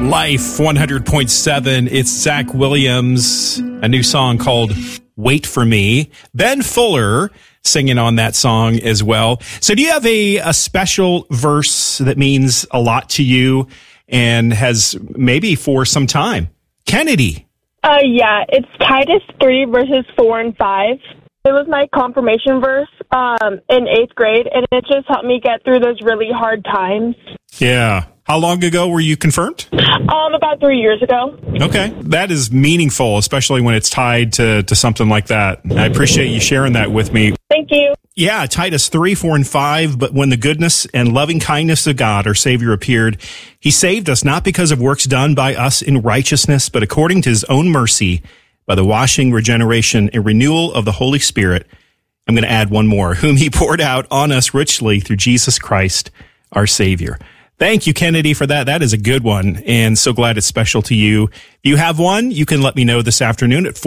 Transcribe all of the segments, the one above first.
Life 100.7. It's Zach Williams, a new song called Wait for Me. Ben Fuller singing on that song as well. So do you have a special verse that means a lot to you and has maybe for some time? Kennedy. Yeah, it's Titus 3 verses 4 and 5. It was my confirmation verse in 8th grade, and it just helped me get through those really hard times. Yeah. How long ago were you confirmed? About 3 years ago. Okay. That is meaningful, especially when it's tied to something like that. I appreciate you sharing that with me. Thank you. Yeah, Titus 3, 4, and 5. But when the goodness and loving kindness of God, our Savior, appeared, he saved us not because of works done by us in righteousness, but according to his own mercy, by the washing, regeneration, and renewal of the Holy Spirit. I'm going to add one more, whom he poured out on us richly through Jesus Christ, our Savior. Thank you, Kennedy, for that. That is a good one, and so glad it's special to you. If you have one, you can let me know this afternoon at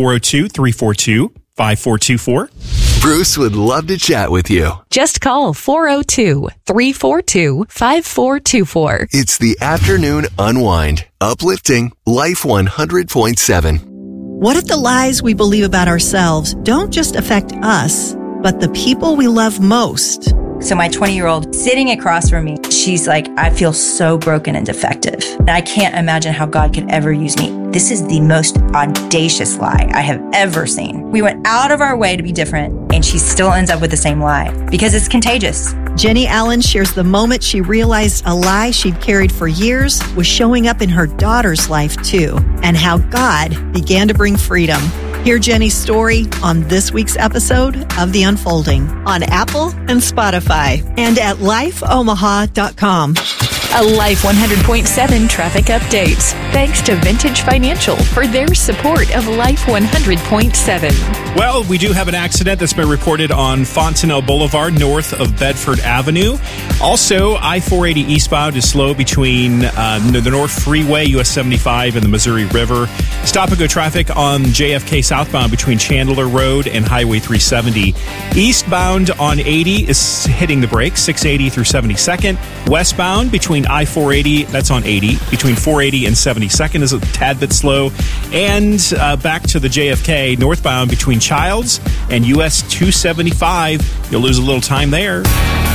402-342-5424. Bruce would love to chat with you. Just call 402-342-5424. It's the Afternoon Unwind, uplifting Life 100.7. What if the lies we believe about ourselves don't just affect us, but the people we love most? So my 20-year-old sitting across from me, she's like, I feel so broken and defective. And I can't imagine how God could ever use me. This is the most audacious lie I have ever seen. We went out of our way to be different, and she still ends up with the same lie because it's contagious. Jenny Allen shares the moment she realized a lie she'd carried for years was showing up in her daughter's life too, and how God began to bring freedom. Hear Jenny's story on this week's episode of The Unfolding on Apple and Spotify and at lifeomaha.com. A Life 100.7 traffic update. Thanks to Vintage Financial for their support of Life 100.7. Well, we do have an accident that's been reported on Fontenelle Boulevard, north of Bedford Avenue. Also, I-480 eastbound is slow between the North Freeway, US 75, and the Missouri River. Stop-and-go traffic on JFK southbound between Chandler Road and Highway 370. Eastbound on 80 is hitting the brakes, 680 through 72nd. Westbound between I-480, that's on 80, between 480 and 72nd is a tad bit slow. And back to the JFK, northbound between Childs and US 275. You'll lose a little time there.